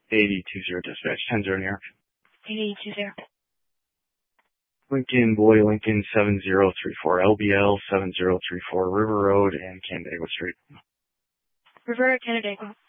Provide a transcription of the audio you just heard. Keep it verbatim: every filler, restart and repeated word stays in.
eighty two zero dispatch, ten zero New York. eighty two zero. Lincoln, Boy, Lincoln, seven zero three four, L B L seven zero three four, River Road and Canandaigua Street. River, Canandaigua.